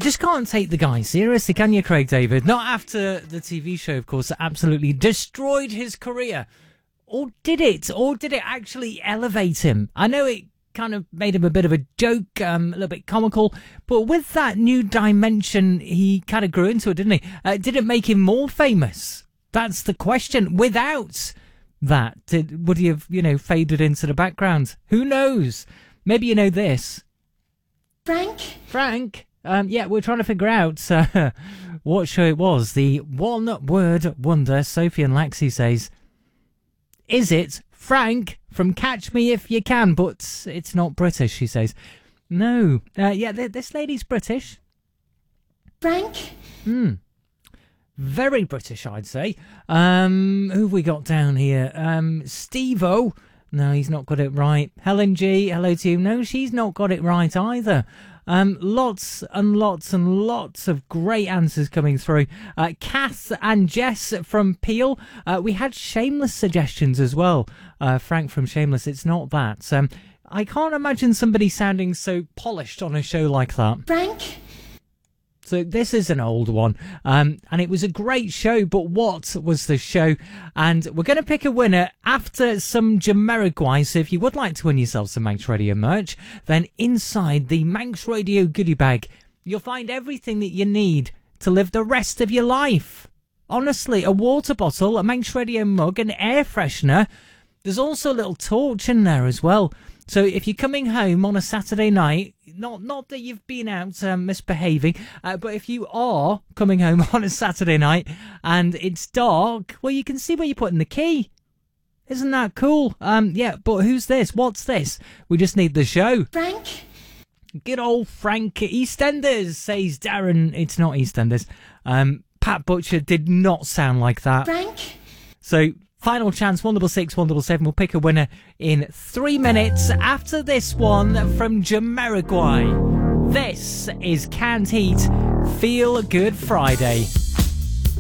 just can't take the guy seriously, can you, Craig David? Not after the TV show, of course, that absolutely destroyed his career. Or did it? Or did it actually elevate him? I know it kind of made him a bit of a joke, a little bit comical, but with that new dimension, he kind of grew into it, didn't he? Did it make him more famous? That's the question. Without that, would he have, faded into the background? Who knows? Maybe you know this. Frank? Yeah, we're trying to figure out what show it was. The one-word wonder, Sophie and Laxi says, is it Frank from Catch Me If You Can? But it's not British, she says. No. This lady's British. Frank? Very British, I'd say. Who have we got down here? Steve-O. No, he's not got it right. Helen G, hello to you. No, she's not got it right either. Lots and lots and lots of great answers coming through. Kath and Jess from Peel. We had Shameless suggestions as well. Frank from Shameless, it's not that. I can't imagine somebody sounding so polished on a show like that. Frank? So this is an old one, and it was a great show, but what was the show? And we're going to pick a winner after some Jamiroquai, so if you would like to win yourself some Manx Radio merch, then inside the Manx Radio goodie bag, you'll find everything that you need to live the rest of your life. Honestly, a water bottle, a Manx Radio mug, an air freshener. There's also a little torch in there as well. So if you're coming home on a Saturday night, not that you've been out misbehaving, but if you are coming home on a Saturday night and it's dark, well, you can see where you're putting the key. Isn't that cool? But who's this? What's this? We just need the show. Frank? Good old Frank. EastEnders, says Darren. It's not EastEnders. Pat Butcher did not sound like that. Frank? So... final chance, 166 177. We'll pick a winner in 3 minutes after this one from Jamiroquai. This is Canned Heat Feel Good Friday.